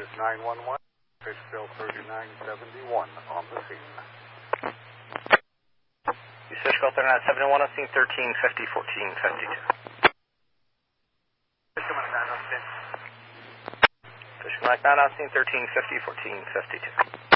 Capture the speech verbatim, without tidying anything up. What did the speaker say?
is nine one one, Fishville thirty-nine seventy-one on the scene. Fishville thirty-nine seventy-one on scene, thirteen fifty, fourteen fifty-two. Fishville nine on scene, thirteen fifty, fourteen fifty-two.